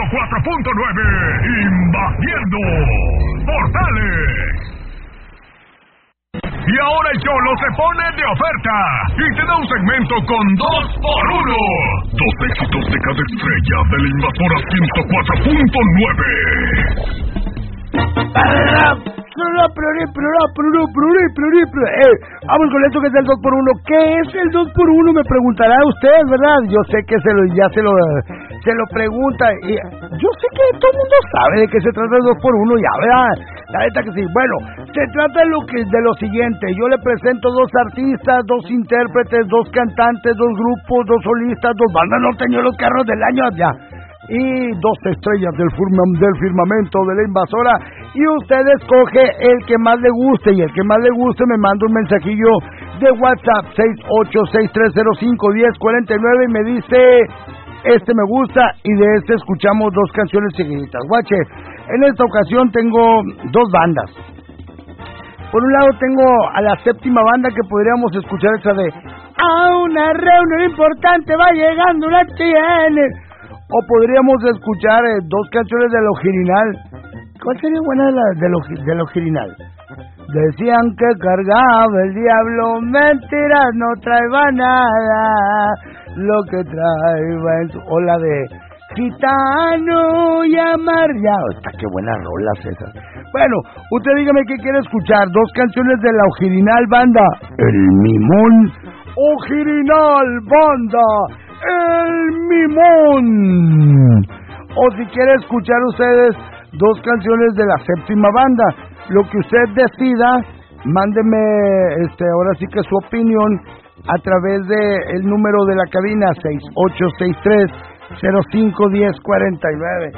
Invadiendo Portales. Y ahora el Cholo se pone de oferta y te da un segmento con 2x1. Dos éxitos de cada estrella de la Invasora 104.9. Vamos con esto que es el 2x1. ¿Qué es el 2x1? Me preguntará usted, ¿verdad? Yo sé que se lo pregunta. Y yo sé que todo el mundo sabe de qué se trata el 2x1, ya, ¿verdad? La neta que sí. Bueno, se trata de lo siguiente. Yo le presento dos artistas, dos intérpretes, dos cantantes, dos grupos, dos solistas, dos bandas norteñas, los carros del año allá. Y dos estrellas del firmamento de la Invasora, y usted escoge el que más le guste, y el que más le guste me manda un mensajillo de WhatsApp 6863051049 y me dice: este me gusta, y de este escuchamos dos canciones seguiditas. Guache, en esta ocasión tengo dos bandas. Por un lado tengo a la séptima banda, que podríamos escuchar esa de "a una reunión importante va llegando una tiene". O podríamos escuchar dos canciones de Lo Girinal. ¿Cuál sería buena de Lo Girinal? Decían que cargaba el diablo, mentiras, no traeba nada. Lo que traeba en su... O la de Gitano y Amargado. Qué buenas rolas esas. Bueno, usted dígame qué quiere escuchar. Dos canciones de La Girinal Banda, El Mimón, o Girinal Banda, El Mimón. O si quiere escuchar ustedes dos canciones de la séptima banda, lo que usted decida, mándeme ahora sí que su opinión a través de el número de la cabina 6863051049.